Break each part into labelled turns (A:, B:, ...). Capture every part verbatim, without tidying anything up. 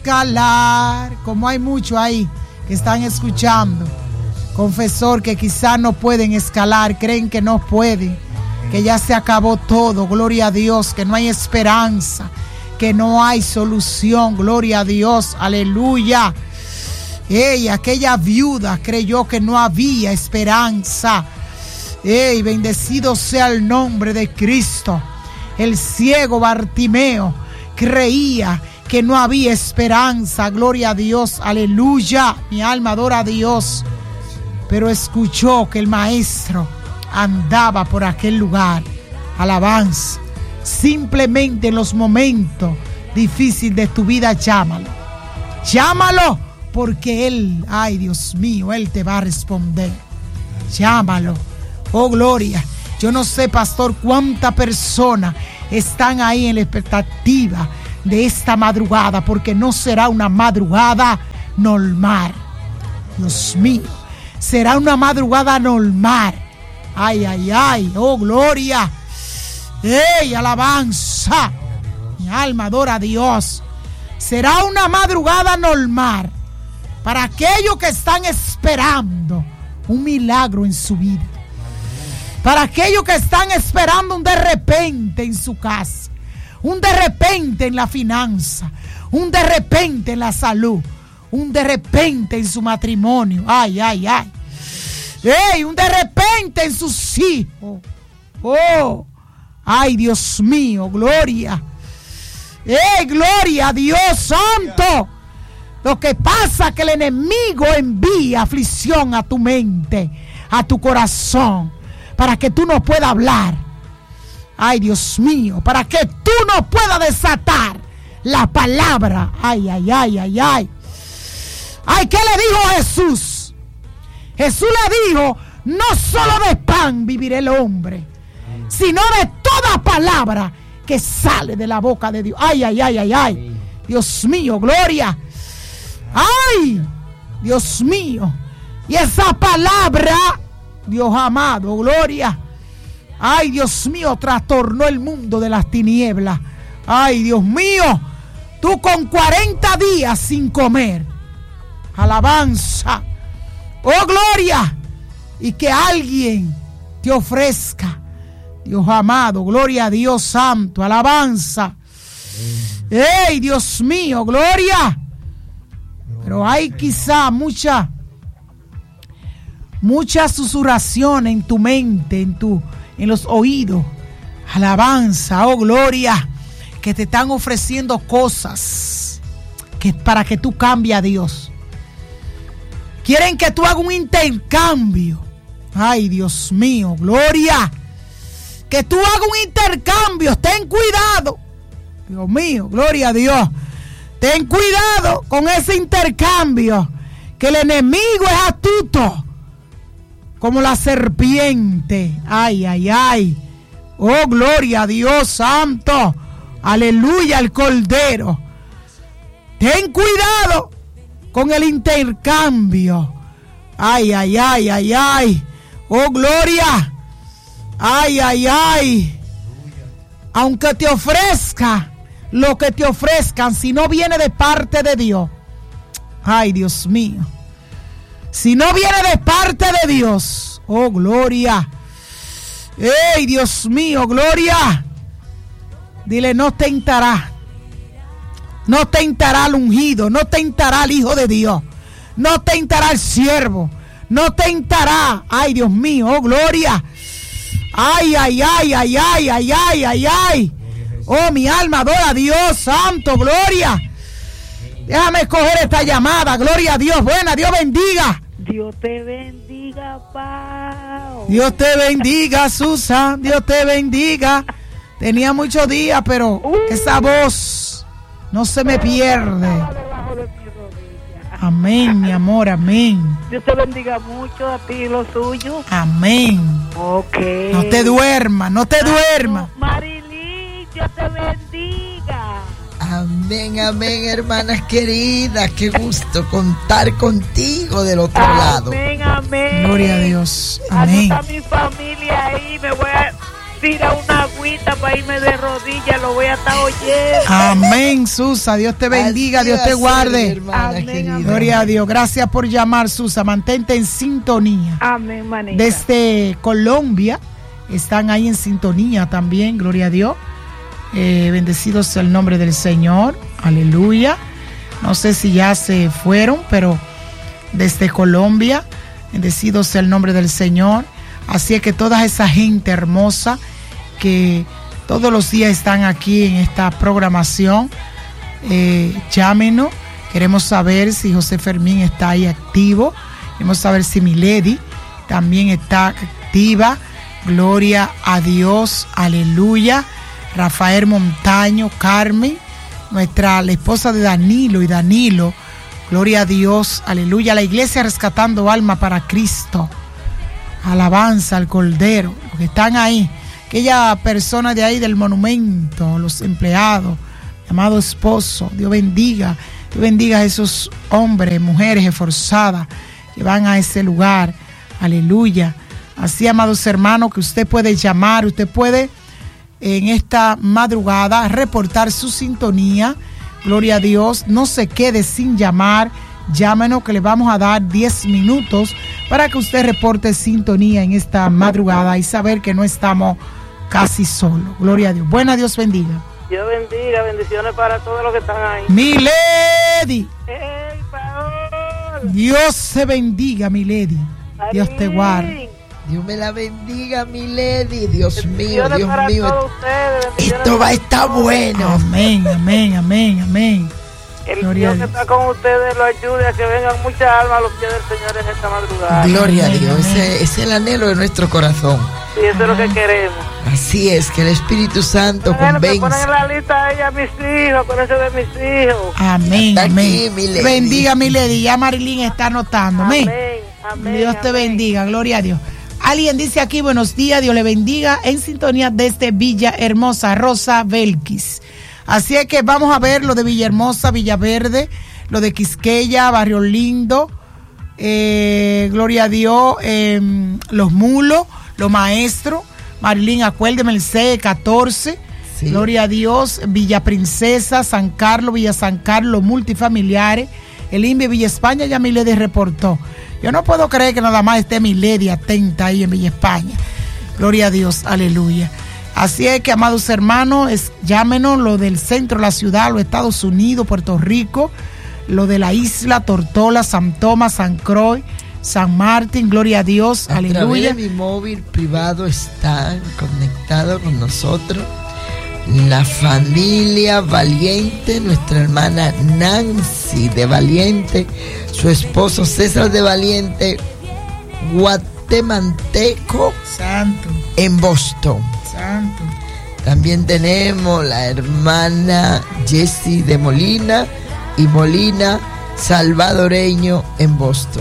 A: escalar, como hay muchos ahí que están escuchando, confesor, que quizás no pueden escalar, creen que no pueden, que ya se acabó todo, gloria a Dios, que no hay esperanza, que no hay solución, gloria a Dios, aleluya. Ey, aquella viuda creyó que no había esperanza. Ey, bendecido sea el nombre de Cristo. El ciego Bartimeo creía que no había esperanza, gloria a Dios, aleluya. Mi alma adora a Dios, pero escuchó que el maestro andaba por aquel lugar. Alabanza. Simplemente en los momentos difíciles de tu vida, llámalo. Llámalo, porque Él, ay Dios mío, Él te va a responder. Llámalo. Oh, gloria. Yo no sé, pastor, cuántas personas están ahí en la expectativa de esta madrugada, porque no será una madrugada normal. Dios mío, será una madrugada normal. Ay, ay, ay. Oh, gloria. ¡Ey, alabanza! Mi alma adora a Dios. Será una madrugada normal para aquellos que están esperando un milagro en su vida, para aquellos que están esperando un de repente en su casa, un de repente en la finanza, un de repente en la salud, un de repente en su matrimonio. Ay, ay, ay. ¡Ey, un de repente en sus hijos! ¡Oh! Ay, Dios mío, gloria. ¡Eh, gloria a Dios santo! Lo que pasa es que el enemigo envía aflicción a tu mente, a tu corazón, para que tú no puedas hablar. Ay, Dios mío, para que tú no puedas desatar la palabra. Ay, ay, ay, ay, ay. Ay, ¿qué le dijo Jesús? Jesús le dijo, no solo de pan vivirá el hombre, sino de toda palabra que sale de la boca de Dios. Ay, ay, ay, ay, ay. Dios mío, gloria. Ay, Dios mío. Y esa palabra, Dios amado, gloria. Ay, Dios mío, trastornó el mundo de las tinieblas. Ay, Dios mío, tú con cuarenta días sin comer. Alabanza. Oh, gloria. Y que alguien te ofrezca, Dios amado, gloria a Dios santo, alabanza. ¡Ey, Dios mío, gloria! Pero hay quizá mucha, mucha susurración en tu mente, en tu, en los oídos. Alabanza, oh gloria, que te están ofreciendo cosas que, para que tú cambies a Dios. Quieren que tú hagas un intercambio. Ay, Dios mío, gloria. Que tú hagas un intercambio. Ten cuidado. Dios mío, gloria a Dios. Ten cuidado con ese intercambio. Que el enemigo es astuto como la serpiente. Ay, ay, ay. Oh, gloria a Dios santo. Aleluya al Cordero. Ten cuidado con el intercambio. Ay, ay, ay, ay, ay. Oh, gloria. Ay, ay, ay. Aunque te ofrezca lo que te ofrezcan, si no viene de parte de Dios. Ay, Dios mío. Si no viene de parte de Dios. Oh, gloria. Ey, Dios mío, gloria. Dile, no tentará. No tentará al ungido. No tentará al Hijo de Dios. No tentará al siervo. No tentará. Ay, Dios mío, oh, gloria. Ay, ay, ay, ay, ay, ay, ay, ay, ay. Oh, mi alma adora a Dios, santo, gloria. Déjame escoger esta llamada, gloria a Dios, buena, Dios bendiga.
B: Dios te bendiga, Pao.
A: Dios te bendiga, Susan, Dios te bendiga. Tenía muchos días, pero uh. esa voz no se me pierde. Amén, mi amor, amén.
B: Dios te bendiga mucho a ti y los suyos.
A: Amén.
B: Ok.
A: No te duermas, no te duermas.
B: Marilyn, Dios te bendiga.
C: Amén, amén, hermanas queridas. Qué gusto contar contigo del otro
B: amén,
C: lado.
B: Amén, amén.
A: Gloria a Dios. Amén.
B: Está mi familia ahí. Me voy a, tira una agüita para irme de rodillas, lo voy a estar oyendo.
A: Amén, Susa. Dios te bendiga, Dios te guarde.
B: Amén, amén.
A: Gloria a Dios. Gracias por llamar, Susa. Mantente en sintonía.
B: Amén, manita.
A: Desde Colombia están ahí en sintonía también. Gloria a Dios. Eh, bendecido sea el nombre del Señor. Aleluya. No sé si ya se fueron, pero desde Colombia, bendecido sea el nombre del Señor. Así es que toda esa gente hermosa que todos los días están aquí en esta programación, eh, llámenos. Queremos saber si José Fermín está ahí activo. Queremos saber si Milady también está activa. Gloria a Dios, aleluya. Rafael Montaño, Carmen, nuestra la esposa de Danilo y Danilo. Gloria a Dios, aleluya. La iglesia rescatando alma para Cristo. Alabanza al Cordero, los que están ahí, aquella persona de ahí del monumento, los empleados, amado esposo, Dios bendiga, Dios bendiga a esos hombres, mujeres esforzadas que van a ese lugar, aleluya. Así, amados hermanos, que usted puede llamar, usted puede en esta madrugada reportar su sintonía, gloria a Dios, no se quede sin llamar. Llámenos que le vamos a dar diez minutos para que usted reporte sintonía en esta madrugada y saber que no estamos casi solos. Gloria a Dios. Buena, Dios bendiga.
B: Dios bendiga, bendiciones para todos los que están ahí.
A: Milady.
B: ¡Ey, Paola!
A: Dios se bendiga, Milady. Dios te guarde.
C: Dios me la bendiga, mi Lady. Dios mío, Dios
B: para
C: mío.
B: todos ustedes,
C: Esto va a estar bueno.
A: Amén, amén, amén, amén.
B: El
A: Gloria
B: Dios que está con ustedes lo ayude a que vengan muchas almas a los pies del Señor en esta madrugada.
C: Gloria
A: Amén,
C: a Dios.
A: amén.
C: Ese, ese es el anhelo de nuestro corazón.
B: Sí, eso es lo que queremos.
C: Así es, que el Espíritu Santo
B: Bueno, me ponen en
C: convenza.
B: la lista ahí a mis hijos, con eso de mis hijos.
A: Amén,
C: Está aquí,
A: amén.
C: mi Lady.
A: Bendiga, Milady. Ya Marilyn está anotando. Amén.
B: Amén, amén.
A: Dios te
B: amén.
A: bendiga, gloria a Dios. Alguien dice aquí, buenos días, Dios le bendiga, en sintonía desde Villahermosa, Rosa Belkis. Así es que vamos a ver lo de Villahermosa, Villaverde, lo de Quisqueya, Barrio Lindo, eh, gloria a Dios, eh, Los Mulos, Los Maestros, Marilyn, acuérdeme el C catorce, sí. Gloria a Dios, Villa Princesa, San Carlos, Villa San Carlos, multifamiliares, el I N V I Villa España, ya Milady reportó. Yo no puedo creer que nada más esté Milady atenta ahí en Villa España. Gloria a Dios, aleluya. Así es que, amados hermanos, es, llámenos lo del centro de la ciudad, los Estados Unidos, Puerto Rico, lo de la isla, Tortola, San Tomás, San Croix, San Martín, gloria a Dios,
C: A
A: aleluya.
C: través de mi móvil privado están conectados con nosotros la familia Valiente, nuestra hermana Nancy de Valiente, su esposo César de Valiente, guatemalteco,
A: Santo,
C: en Boston.
A: santo.
C: También tenemos la hermana Jessie de Molina y Molina, salvadoreño, en Boston.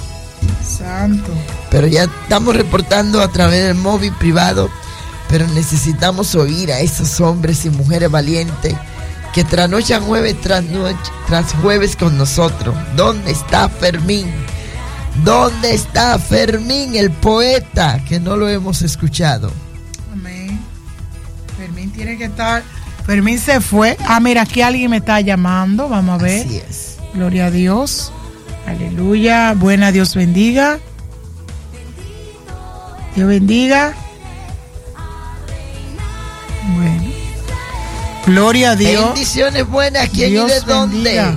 A: Santo.
C: Pero ya estamos reportando a través del móvil privado, pero necesitamos oír a esos hombres y mujeres valientes que trasnochan jueves tras noche, tras jueves con nosotros. ¿Dónde está Fermín? ¿Dónde está Fermín, el poeta, que no lo hemos escuchado?
A: Amén. Fermín tiene que estar. Fermín se fue. Ah, mira, aquí alguien me está llamando. Vamos a ver.
C: Así es.
A: Gloria a Dios. Aleluya. Buena, Dios bendiga. Dios bendiga. Bueno. Gloria a Dios.
C: Bendiciones buenas. ¿Quién
A: Dios
C: y de dónde?
A: bendiga.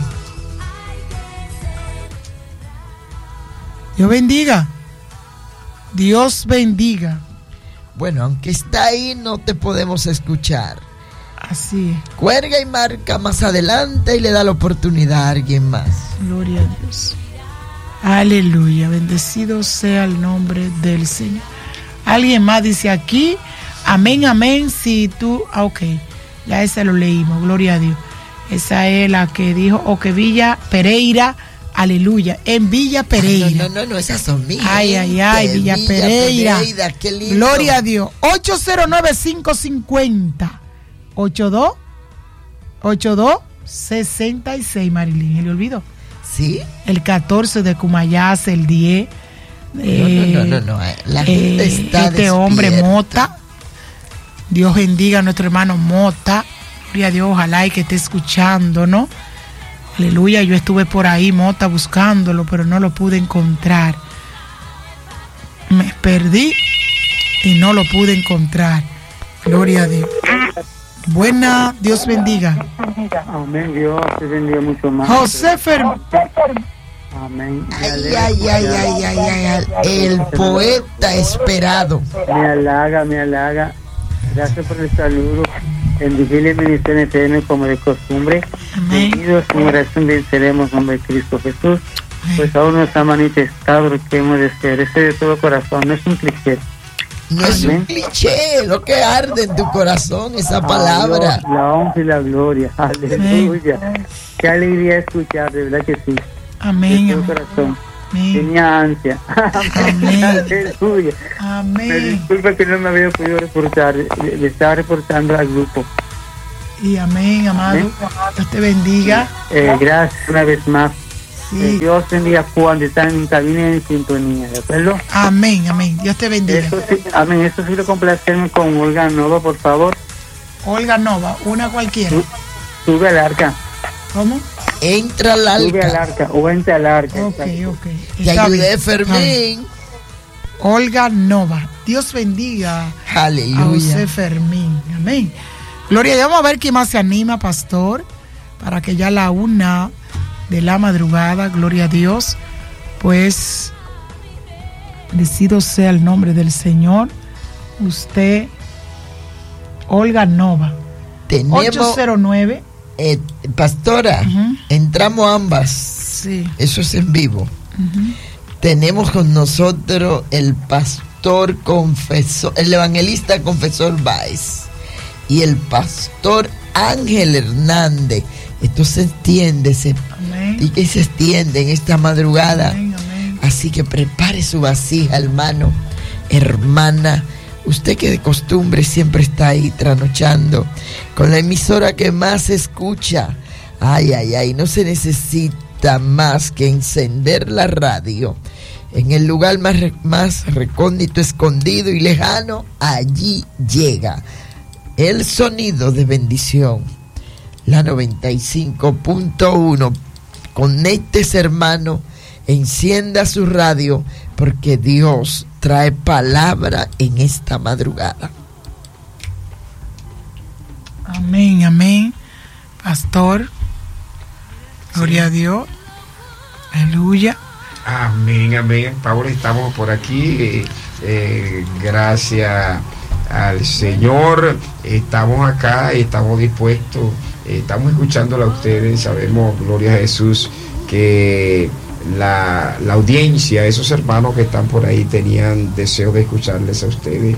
A: Dios bendiga. Dios bendiga.
C: Bueno, aunque está ahí, no te podemos escuchar.
A: Así es.
C: Cuelga y marca más adelante y le da la oportunidad a alguien más.
A: Gloria a Dios. Aleluya. Bendecido sea el nombre del Señor. Alguien más dice aquí. Amén, amén. Si tú. Ah, ok. Ya esa lo leímos. Gloria a Dios. Esa es la que dijo. O que Villa Pereira. Aleluya. En Villa Pereira.
C: No, no, no, no, esas son mías.
A: Ay, ay, ay. Villa, Villa Pereira.
C: Pereira. Qué lindo.
A: Gloria a Dios. ocho cero nueve, cinco cinco cero. ochenta y dos. ochenta y dos. sesenta y seis, Marilyn. ¿Se le olvidó?
C: ¿Sí?
A: El catorce de Cumayas, el diez.
C: No, no, no, no, no. La gente
A: eh,
C: está
A: Este hombre
C: despierta.
A: Mota. Dios bendiga a nuestro hermano Mota. Gloria a Dios, ojalá y que esté escuchando, ¿no? Aleluya, yo estuve por ahí, Mota, buscándolo, pero no lo pude encontrar. Me perdí y no lo pude encontrar. Gloria a Dios. Buena, Dios bendiga.
D: Amén, Dios te bendiga mucho más.
A: José Fermín.
D: Amén.
C: Ay, ay, ay, ay, ay, ay, ay, el poeta esperado.
D: Me halaga, me halaga. Gracias por el saludo. En vigilia y bendición eterna como de costumbre.
A: Amén.
D: Unidos en oración venceremos en nombre de Cristo Jesús. Pues aún nos ha manifestado lo que hemos de ser. Este de todo corazón, no es un cliché.
C: No es un cliché, lo que arde en tu corazón, esa palabra.
D: Dios, la honra y la gloria. Aleluya. Qué alegría escuchar, de verdad que sí.
A: Amén.
D: De todo corazón.
A: Amén.
D: Tenía ansia.
A: Amén.
D: Aleluya. Me
A: Amén.
D: disculpa que no me había podido reportar. Le, le estaba reportando al grupo.
A: Y amén, amado.
D: Amén.
A: Dios te bendiga.
D: Eh, gracias una vez más. Eh,
A: Sí.
D: Dios bendiga cuando están en cabina y en sintonía, ¿de acuerdo?
A: Amén, amén. Dios te bendiga.
D: Eso sí, amén. Eso sí lo complacerme con Olga Nova, por favor.
A: Olga Nova, una cualquiera.
D: Su- Sube al arca.
A: ¿Cómo?
C: Entra al
D: Sube al
C: arca.
D: arca o entra al arca.
A: Ok,
D: exacto.
A: ok.
C: Te
A: Está
C: ayudé,
A: bien.
C: Fermín.
A: Olga Nova. Dios bendiga a José
C: Aleluya.
A: Fermín. Amén. Gloria, ya vamos a ver quién más se anima, pastor, para que ya a la una de la madrugada, gloria a Dios, pues bendecido sea el nombre del Señor. Usted, Olga Nova,
C: Tenemos,
A: ocho cero nueve.
C: eh, pastora,
A: Ujú.
C: entramos ambas.
A: Sí.
C: Eso es en vivo.
A: Ujú.
C: Tenemos con nosotros el pastor confesor, el evangelista confesor Báez y el pastor Ángel Hernández. Esto se extiende, se,
A: Amén.
C: y que se extiende en esta madrugada.
A: Amén, amén.
C: Así que prepare su vasija, hermano, hermana. Usted que de costumbre siempre está ahí trasnochando con la emisora que más escucha. Ay, ay, ay, no se necesita más que encender la radio. En el lugar más, re- más recóndito, escondido y lejano, allí llega el sonido de bendición. La noventa y cinco punto uno. Conéctese, hermano, encienda su radio, porque Dios trae palabra en esta madrugada.
A: Amén, amén. Pastor, gloria a Dios. Aleluya.
E: Amén, amén. Pablo, estamos por aquí. Eh, eh, gracias al Señor. Estamos acá, estamos dispuestos, eh, estamos escuchándola a ustedes. Sabemos, gloria a Jesús, que la, la audiencia, esos hermanos que están por ahí, tenían deseo de escucharles a ustedes.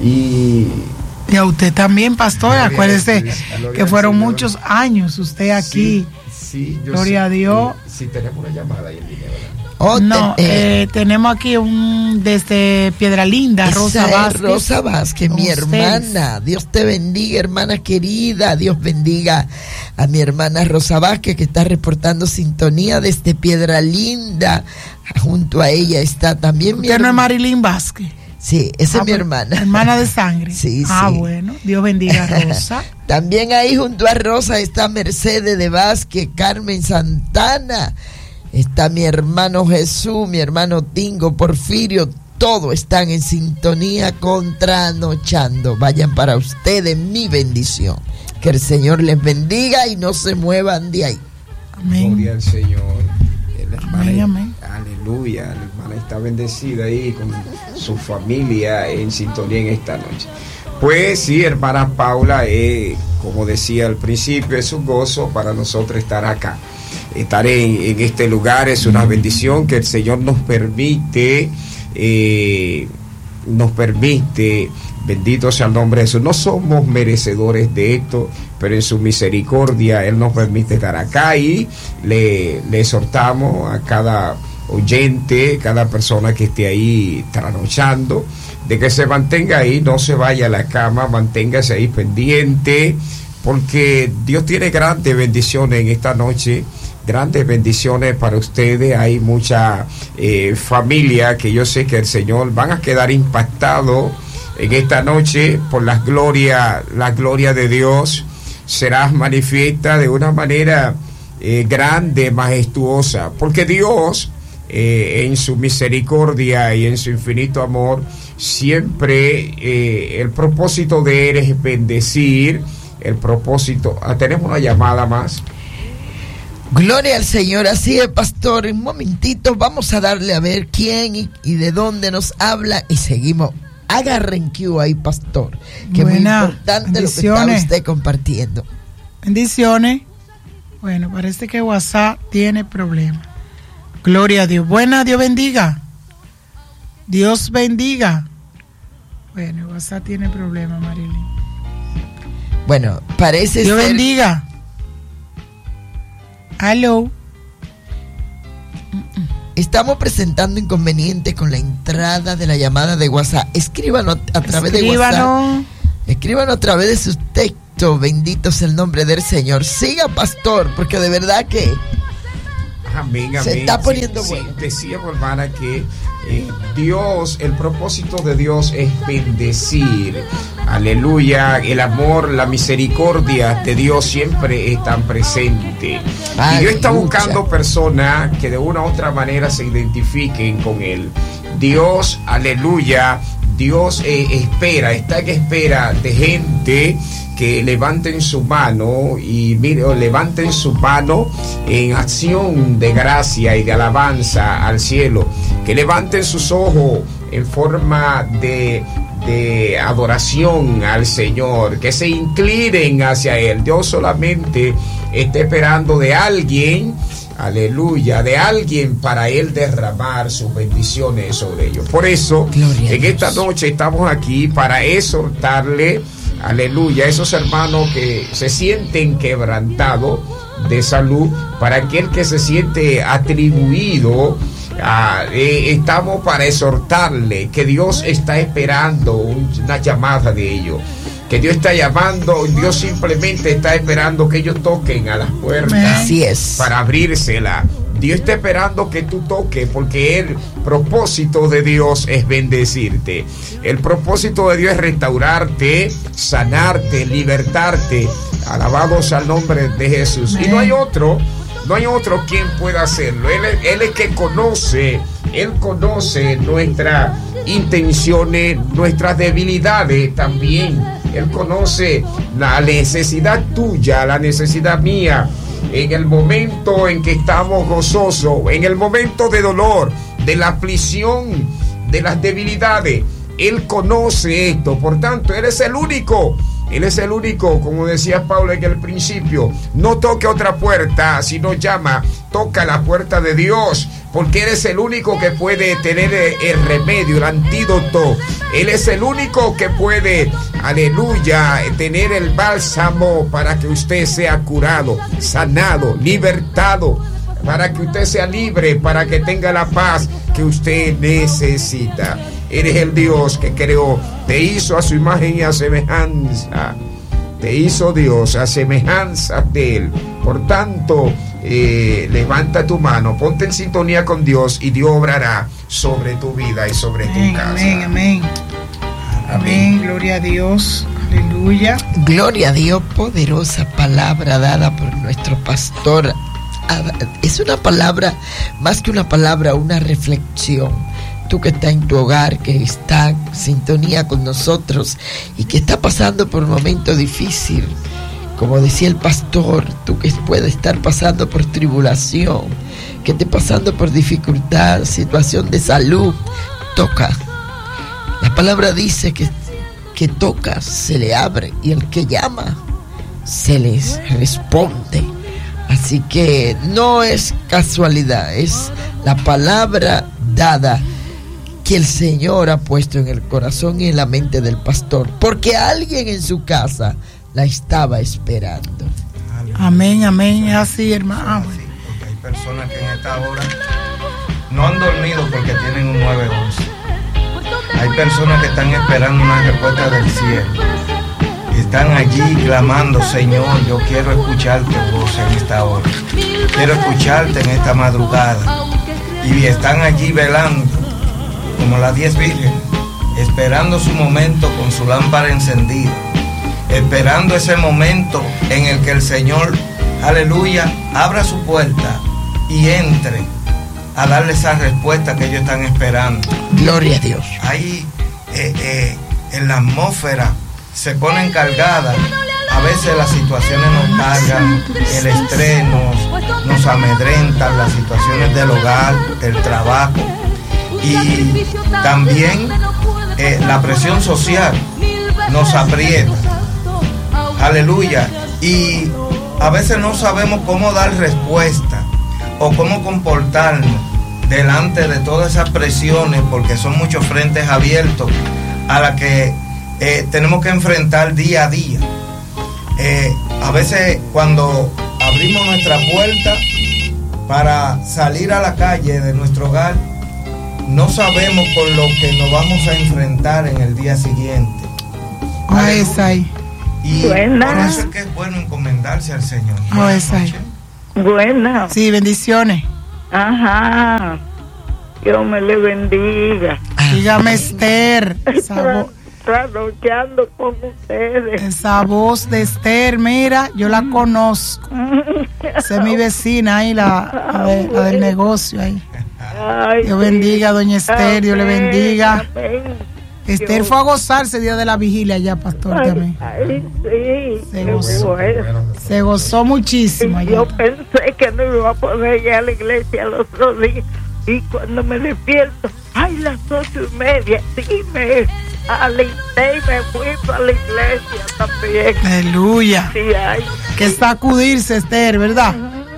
E: Y
A: Y a usted también, pastor.
E: Gloria a
A: Acuérdese
E: Jesús, gloria
A: que
E: al
A: fueron
E: Señor.
A: muchos años usted aquí.
E: Sí, sí, yo
A: Gloria
E: sí,
A: a Dios.
E: Sí, tenemos una llamada ahí en línea, ¿verdad?
C: Oh,
A: No,
C: te- eh,
A: eh, tenemos aquí un desde Piedra Linda,
C: esa
A: Rosa
C: es
A: Vázquez.
C: Rosa Vázquez,
A: Con
C: mi
A: ustedes.
C: hermana. Dios te bendiga, hermana querida. Dios bendiga a mi hermana Rosa Vázquez, que está reportando sintonía desde Piedra Linda. Junto a ella está también mi
A: Usted no es
C: hermana.
A: Marilyn Vázquez.
C: Sí, esa
A: Ah,
C: es mi
A: pues,
C: hermana.
A: Hermana de sangre.
C: Sí,
A: Ah,
C: sí.
A: bueno. Dios bendiga a Rosa.
C: También ahí junto a Rosa está Mercedes de Vázquez, Carmen Santana. Está mi hermano Jesús, mi hermano Tingo, Porfirio. Todos están en sintonía contranochando. Vayan para ustedes mi bendición. Que el Señor les bendiga y no se muevan de ahí.
A: Amén.
E: Gloria al Señor. La hermana,
A: Amén, amén.
E: aleluya, la hermana está bendecida ahí con su familia en sintonía en esta noche. Pues sí, hermana Paula, eh, como decía al principio, es un gozo para nosotros estar acá. Estar en, en este lugar es una bendición que el Señor nos permite, eh, nos permite, bendito sea el nombre de Jesús. No somos merecedores de esto, pero en su misericordia Él nos permite estar acá y le, le exhortamos a cada oyente, cada persona que esté ahí trasnochando, de que se mantenga ahí, no se vaya a la cama, manténgase ahí pendiente, porque Dios tiene grandes bendiciones en esta noche, grandes bendiciones para ustedes. Hay mucha eh, familia que yo sé que el Señor van a quedar impactados en esta noche, por la gloria, la gloria de Dios, serás manifiesta de una manera eh, grande, majestuosa, porque Dios, eh, en su misericordia y en su infinito amor, siempre eh, el propósito de Él es bendecir. El propósito, ah, tenemos una llamada más.
C: Gloria al Señor, así es, pastor. En un momentito vamos a darle a ver quién y, y de dónde nos habla y seguimos. Agarren Q ahí, pastor, que
A: Buena.
C: es muy importante lo que está usted compartiendo.
A: Bendiciones. Bueno, parece que WhatsApp tiene problemas. Gloria a Dios. Buena, Dios bendiga. Dios bendiga. Bueno, WhatsApp tiene problemas, Marilyn.
C: Bueno, parece
A: Dios
C: ser...
A: bendiga. Aló.
C: Estamos presentando inconvenientes con la entrada de la llamada de WhatsApp. Escríbanos a través
A: Escríbanos.
C: de WhatsApp. Escríbanos a través de sus textos. Bendito sea el nombre del Señor. Siga, pastor, porque de verdad que
E: Amén, amén.
C: se está poniendo
E: sí,
C: bueno.
E: Sí, decíamos, hermana, que eh, Dios, el propósito de Dios es bendecir. Aleluya. El amor, la misericordia de Dios siempre están presentes. Y Dios está buscando personas que de una u otra manera se identifiquen con Él. Dios, aleluya, Dios eh, espera, está en espera de gente que levanten su mano y mire, levanten su mano en acción de gracia y de alabanza al cielo, que levanten sus ojos en forma de, de adoración al Señor, que se inclinen hacia Él. Dios solamente está esperando de alguien, aleluya, de alguien para Él derramar sus bendiciones sobre ellos. Por eso, Gloria en esta noche estamos aquí para exhortarle, aleluya, a esos hermanos que se sienten quebrantados de salud, para aquel que se siente atribuido, ah, eh, estamos para exhortarle que Dios está esperando una llamada de ellos, que Dios está llamando, Dios simplemente está esperando que ellos toquen a las puertas.
C: Así es.
E: Para abrírsela. Dios está esperando que tú toques, porque el propósito de Dios es bendecirte. El propósito de Dios es restaurarte, sanarte, libertarte. Alabados al nombre de Jesús. Y no hay otro, no hay otro quien pueda hacerlo. Él, él es que conoce, Él conoce nuestras intenciones, nuestras debilidades también. Él conoce la necesidad tuya, la necesidad mía. En el momento en que estamos gozosos, en el momento de dolor, de la aflicción, de las debilidades, Él conoce esto. Por tanto, Él es el único, Él es el único, como decía Pablo en el principio, no toque otra puerta, sino llama, toca la puerta de Dios, porque Él es el único que puede tener el remedio, el antídoto. Él es el único que puede, aleluya, tener el bálsamo para que usted sea curado, sanado, libertado, para que usted sea libre, para que tenga la paz que usted necesita. Eres el Dios que creó, te hizo a su imagen y a semejanza. Te hizo Dios a semejanza de Él. Por tanto, eh, levanta tu mano, ponte en sintonía con Dios y Dios obrará sobre tu vida y sobre
A: amén,
E: tu casa.
A: Amén, amén. Amén, gloria a Dios. Aleluya.
C: Gloria a Dios, poderosa palabra dada por nuestro pastor. Es una palabra, más que una palabra, una reflexión. Tú que estás en tu hogar, que está en sintonía con nosotros y que está pasando por un momento difícil, como decía el pastor, tú que puedes estar pasando por tribulación, que estés pasando por dificultad, situación de salud, toca. La palabra dice que, que toca, se le abre, y el que llama, se les responde. Así que no es casualidad, es la palabra dada que el Señor ha puesto en el corazón y en la mente del pastor, porque alguien en su casa la estaba esperando.
A: Amén, amén, es así, hermano.
F: Sí, porque hay personas que en esta hora no han dormido porque tienen un nueve once. Hay personas que están esperando una respuesta del cielo. Están allí clamando, Señor, yo quiero escucharte voz en esta hora. Quiero escucharte en esta madrugada. Y están allí velando, como las diez vírgenes, esperando su momento con su lámpara encendida, esperando ese momento en el que el Señor, aleluya, abra su puerta y entre a darle esa respuesta que ellos están esperando.
C: Gloria a Dios.
F: Ahí eh, eh, en la atmósfera se ponen cargadas. A veces las situaciones nos cargan, el estrés nos, nos amedrenta, las situaciones del hogar, el trabajo y también eh, la presión social nos aprieta. Aleluya. Y a veces no sabemos cómo dar respuesta o cómo comportarnos delante de todas esas presiones, porque son muchos frentes abiertos a las que eh, tenemos que enfrentar día a día. Eh, a veces cuando abrimos nuestra puerta para salir a la calle de nuestro hogar, no sabemos con lo que nos vamos a enfrentar en el día siguiente.
A: Oh, es ahí.
F: Y Buena. Por eso es que es bueno encomendarse al Señor.
A: Oh, es ahí.
G: Buena.
A: Sí, bendiciones.
G: Ajá. Dios me le bendiga.
A: Dígame, Esther. Esa,
G: trasnochando con ustedes.
A: Esa voz de Esther, mira, yo la conozco. Esa es mi vecina ahí, la, la, de, la del negocio ahí.
G: Ay,
A: Dios bendiga a doña Esther, amén, Dios le bendiga.
G: Amén.
A: Esther Dios. Fue a gozarse el día de la vigilia allá, pastor,
G: ay,
A: también.
G: Ay, sí.
A: Se gozó, se gozó muchísimo allá.
G: Yo pensé que no iba a poder ir a la iglesia el otro día. Y cuando me despierto, ay, las ocho y media, sí, me alisté y me fui para la iglesia también.
A: Aleluya.
G: Sí, ay.
A: Que sacudirse, Esther, ¿verdad?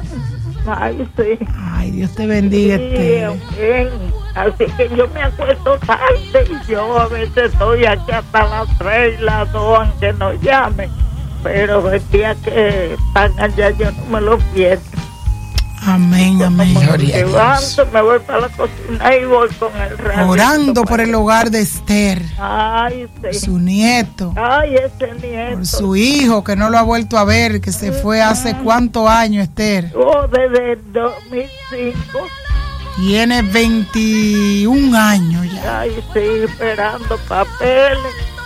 G: Ay, sí.
A: Ay, Dios te bendiga,
G: sí,
A: Esther.
G: Bien. Así que yo me acuesto tarde y yo a veces estoy aquí hasta las tres y las dos, aunque no llamen. Pero el día que están allá yo no me lo pierdo.
A: Amén, amén.
G: Me levanto, me voy para la cocina y voy con el radio.
A: Orando por el hogar de Esther.
G: Ay, sí.
A: Por su nieto.
G: Ay, ese nieto.
A: Por su hijo que no lo ha vuelto a ver, que se fue hace cuántos años, Esther.
G: Oh, desde el dos mil cinco.
A: Tiene veintiún años ya.
G: Ay, sí, esperando papeles.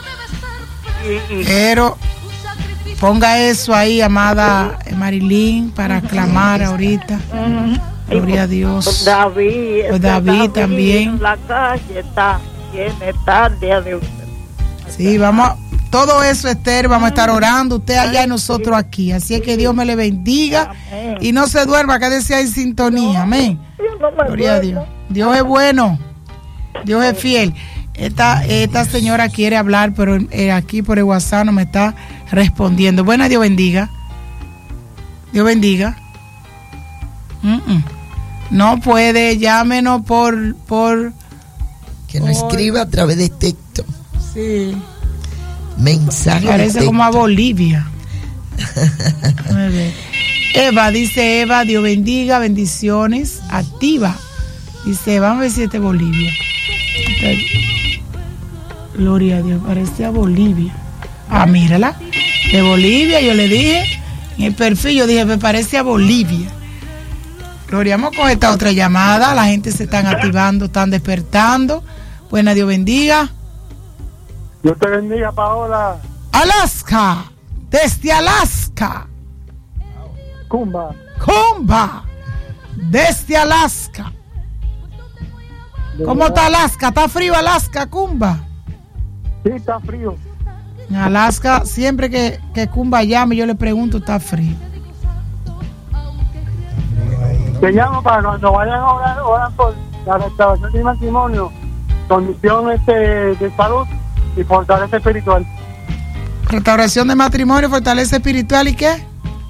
G: Y,
A: Pero ponga eso ahí, amada Marilyn, para clamar ahorita. Uh-huh. Gloria a Dios.
G: David,
A: pues David, David también.
G: La calle está tiene tarde de usted.
A: Sí, vamos a, todo eso, Esther, vamos a estar orando, usted allá y nosotros aquí. Así es que Dios me le bendiga. Amén. Y no se duerma, que decía en sintonía. Amén.
G: No
A: Gloria a Dios. Dios es bueno. Dios es fiel. Esta, esta señora quiere hablar, pero eh, aquí por el WhatsApp no me está respondiendo. Buena, Dios bendiga. Dios bendiga. Mm-mm. No puede, llámenos por... por
C: que nos por... escriba a través de texto.
A: Sí.
C: Mensaje.
A: Parece como a Bolivia. A ver. Eva, dice Eva, Dios bendiga, bendiciones. Activa. Dice, vamos a ver si este es Bolivia. Gloria a Dios, parece a Bolivia. Ah, mírala. De Bolivia, yo le dije. En el perfil yo dije, me parece a Bolivia. Gloria, vamos con esta otra llamada. La gente se están activando, están despertando. Buena, Dios bendiga.
H: Dios te bendiga, Paola.
A: Alaska, desde Alaska.
H: Cumba.
A: Cumba, desde Alaska. ¿Cómo está Alaska? ¿Está frío Alaska, Cumba?
H: Sí, está frío.
A: En Alaska, siempre que, que Cumba llame, yo le pregunto, está frío.
H: Te llamo para cuando vayan a orar, orar por la restauración del matrimonio, condición este, de salud y fortaleza espiritual.
A: Restauración de matrimonio, fortaleza espiritual, ¿y qué?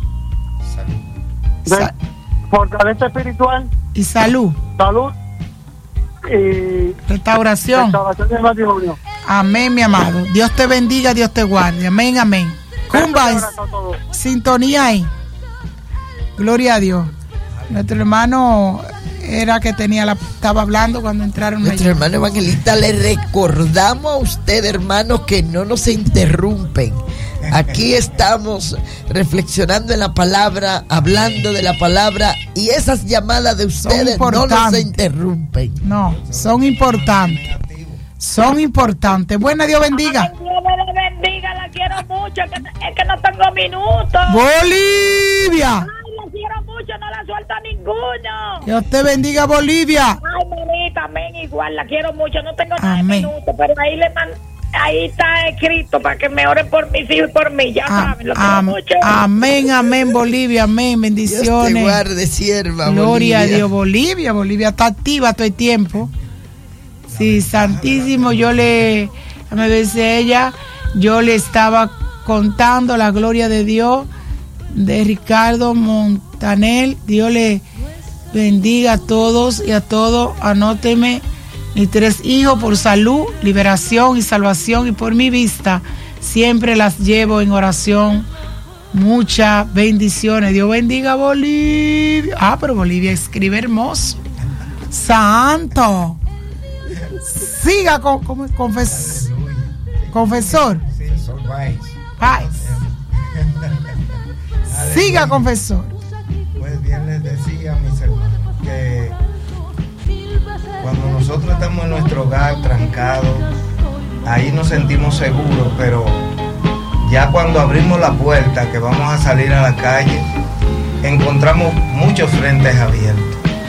H: Sa- fortaleza espiritual
A: y salud.
H: Salud y
A: restauración.
H: Restauración del matrimonio.
A: Amén, mi amado. Dios te bendiga, Dios te guarde. Amén, amén. Cumba, sintonía ahí. Gloria a Dios. Nuestro hermano era que tenía la estaba hablando cuando entraron.
C: Nuestro hermano evangelista, le recordamos a usted, hermanos, que no nos interrumpen. Aquí estamos reflexionando en la palabra, hablando de la palabra, y esas llamadas de ustedes no nos interrumpen.
A: No, son importantes. son importantes. Buena, Dios bendiga.
G: Ay, Dios me la bendiga, la quiero mucho, es que, es que no tengo minutos.
A: Bolivia.
G: Ay, la quiero mucho, no la suelto a ninguno.
A: Dios te bendiga, Bolivia.
G: Ay, mamita, amén, igual, la quiero mucho, no tengo nada de
A: Amén.
G: minutos, pero ahí le man, ahí está escrito para que me oren por mis hijos y por mí, ya
A: Ah,
G: saben, lo quiero
A: am-
G: mucho.
A: amén, amén, Bolivia, amén,
C: Dios te
A: bendiciones.
C: guarde, sierva.
A: Gloria
C: Bolivia.
A: a Dios, Bolivia, Bolivia está activa todo el tiempo. Sí, santísimo, yo le, me besé ella, yo le estaba contando la gloria de Dios, de Ricardo Montanel. Dios le bendiga a todos y a todos. Anóteme mis tres hijos por salud, liberación y salvación, y por mi vista siempre las llevo en oración. Muchas bendiciones. Dios bendiga a Bolivia. Ah, pero Bolivia escribe hermoso. Santo. Siga con, con- confes- confesor.
F: Son Baez.
A: Páez. Siga, confesor.
F: Pues bien les decía, mis hermanos, que cuando nosotros estamos en nuestro hogar trancado, ahí nos sentimos seguros, pero ya cuando abrimos la puerta, que vamos a salir a la calle, encontramos muchos frentes abiertos.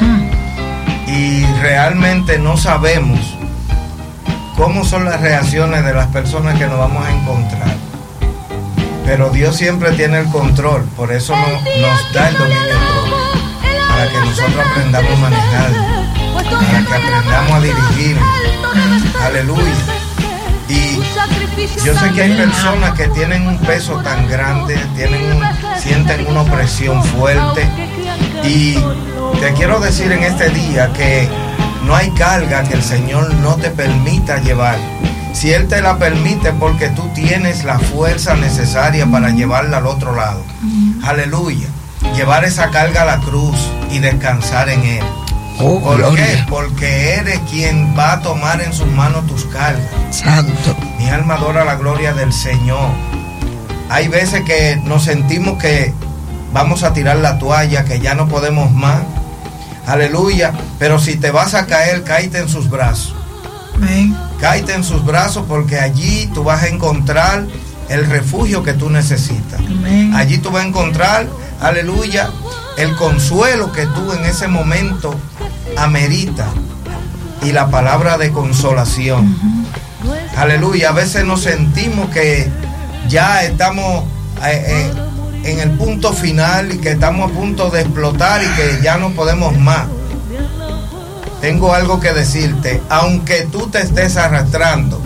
F: Y realmente no sabemos cómo son las reacciones de las personas que nos vamos a encontrar. Pero Dios siempre tiene el control, por eso no, nos da el dominio propio, para que nosotros aprendamos a manejar, para que aprendamos a dirigir. Aleluya. Y yo sé que hay personas que tienen un peso tan grande, tienen un, sienten una opresión fuerte, y te quiero decir en este día que no hay carga que el Señor no te permita llevar. Si Él te la permite, porque tú tienes la fuerza necesaria para llevarla al otro lado. Aleluya. Llevar esa carga a la cruz y descansar en Él.
C: Oh,
F: ¿Por
C: gloria.
F: qué? Porque eres quien va a tomar en sus manos tus cargas.
C: Santo.
F: Mi alma adora la gloria del Señor. Hay veces que nos sentimos que vamos a tirar la toalla, que ya no podemos más. Aleluya. Pero si te vas a caer, cáete en sus brazos.
A: Amén.
F: Cáete en sus brazos, porque allí tú vas a encontrar el refugio que tú necesitas.
A: Amén.
F: Allí tú vas a encontrar, aleluya, el consuelo que tú en ese momento ameritas, y la palabra de consolación. Aleluya. A veces nos sentimos que ya estamos eh, eh, en el punto final y que estamos a punto de explotar y que ya no podemos más. Tengo algo que decirte. Aunque tú te estés arrastrando,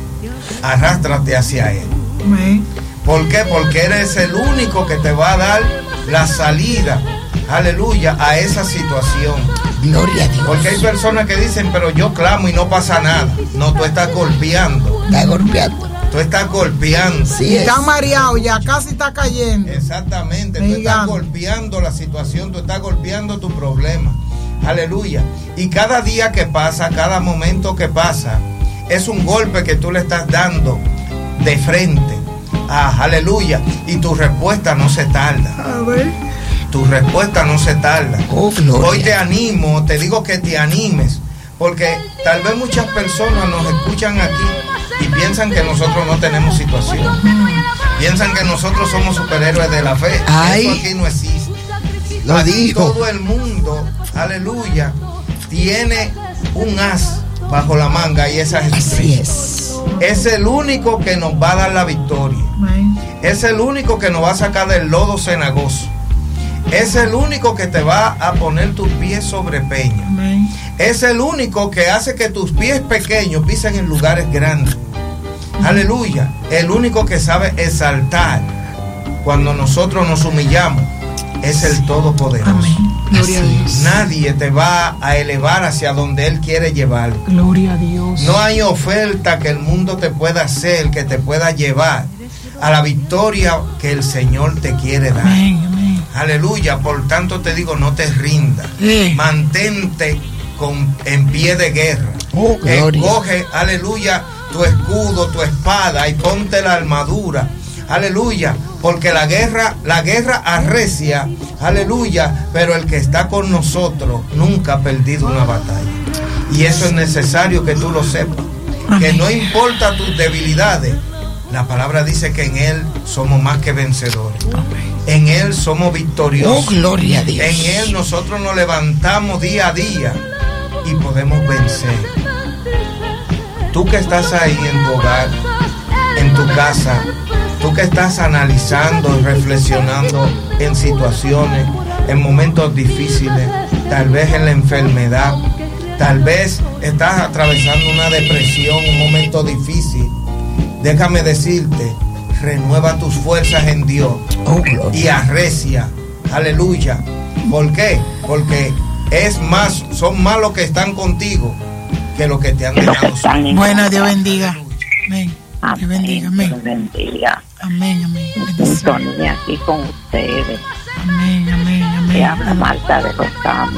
F: arrástrate hacia Él.
A: Amén.
F: ¿Por qué? Porque eres el único que te va a dar la salida, aleluya, a esa situación.
C: Gloria a Dios.
F: Porque hay personas que dicen, pero yo clamo y no pasa nada. No, tú estás golpeando.
C: Está golpeando.
F: Tú estás golpeando.
C: Sí es.
A: Está mareado, ya casi está cayendo.
F: Exactamente. Tú
A: Digan.
F: estás golpeando la situación, tú estás golpeando tu problema. Aleluya. Y cada día que pasa, cada momento que pasa, es un golpe que tú le estás dando de frente. Ah, aleluya. Y tu respuesta no se tarda.
A: A ver.
F: Tu respuesta no se tarda.
C: Oh, gloria.
F: Hoy te animo, te digo que te animes, porque tal vez muchas personas nos escuchan aquí y piensan que nosotros no tenemos situación. Piensan que nosotros somos superhéroes de la fe.
C: Ay.
F: Eso aquí no existe.
C: Lo
F: Aquí
C: dijo.
F: todo el mundo, aleluya, tiene un as bajo la manga, y esa es
C: Así
F: Jesucristo.
C: es.
F: Es el único que nos va a dar la victoria.
A: Amén.
F: Es el único que nos va a sacar del lodo cenagoso. Es el único que te va a poner tus pies sobre peña.
A: Amén.
F: Es el único que hace que tus pies pequeños pisen en lugares grandes. Aleluya. El único que sabe exaltar cuando nosotros nos humillamos es el Todopoderoso.
A: Amén. Gloria a
C: Así
A: Dios.
F: Nadie te va a elevar hacia donde Él quiere llevar.
A: Gloria a Dios.
F: No hay oferta que el mundo te pueda hacer, que te pueda llevar a la victoria que el Señor te quiere dar.
A: Amén, amén.
F: Aleluya. Por tanto te digo, no te rindas.
A: Sí.
F: Mantente con, en pie de guerra.
C: Oh, gloria.
F: Escoge, aleluya, tu escudo, tu espada, y ponte la armadura. Aleluya, porque la guerra, la guerra arrecia, aleluya, pero el que está con nosotros nunca ha perdido una batalla. Y eso es necesario que tú lo sepas. Amén. Que no importa tus debilidades, la palabra dice que en Él somos más que vencedores. Amén. En Él somos victoriosos.
C: Oh, gloria a Dios.
F: En Él nosotros nos levantamos día a día y podemos vencer. Tú que estás ahí en tu hogar, en tu casa, tú que estás analizando y reflexionando en situaciones, en momentos difíciles, tal vez en la enfermedad, tal vez estás atravesando una depresión, un momento difícil, déjame decirte, renueva tus fuerzas en Dios oh, y arrecia, aleluya. ¿Por qué? Porque es más, son más los que están contigo que los que te han dejado.
A: Bueno, Dios bendiga. Amén.
I: Amén.
A: Dios bendiga. Amén.
I: Dios bendiga.
A: Amén, amén.
I: Sintonía aquí con ustedes.
A: Amén, amén, amén.
I: Te habla Marta de los Campos.